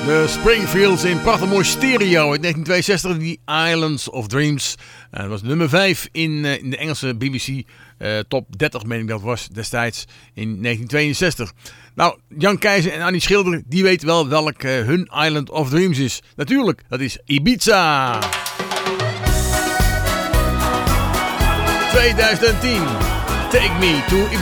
De Springfields in prachtig mooi stereo uit 1962, The Islands of Dreams. Dat was nummer 5 in de Engelse BBC top 30, meen ik dat was destijds in 1962. Nou, Jan Keizer en Annie Schilder, die weten wel welk hun Island of Dreams is. Natuurlijk, dat is Ibiza. 2010, Take Me to Ibiza.